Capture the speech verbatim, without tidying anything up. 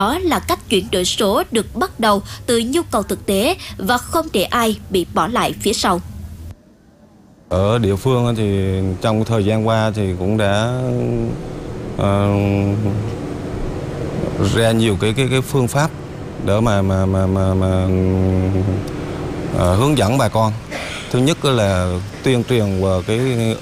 Đó là cách chuyển đổi số được bắt đầu từ nhu cầu thực tế và không để ai bị bỏ lại phía sau. Ở địa phương thì trong thời gian qua thì cũng đã uh, ra nhiều cái cái cái phương pháp để mà mà mà mà, mà uh, hướng dẫn bà con. Thứ nhất là tuyên truyền về cái